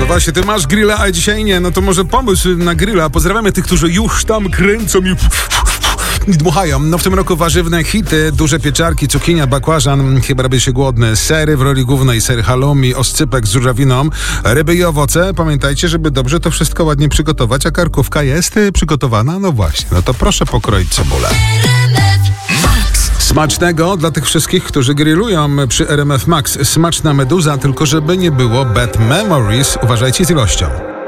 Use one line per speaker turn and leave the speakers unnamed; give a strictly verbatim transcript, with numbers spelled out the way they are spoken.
właśnie, ty masz grilla, a dzisiaj nie, no to może pomysł na grilla. Pozdrawiamy tych, którzy już tam kręcą i... i dmuchają. No w tym roku warzywne hity, duże pieczarki, cukinia, bakłażan, chyba robię się głodny, sery w roli głównej, ser halloumi, oscypek z żurawiną, ryby i owoce. Pamiętajcie, żeby dobrze to wszystko ładnie przygotować, a karkówka jest y, przygotowana? No właśnie, no to proszę pokroić cebulę. Smacznego dla tych wszystkich, którzy grillują przy R M F Max. Smaczna meduza, tylko żeby nie było bad memories. Uważajcie z ilością.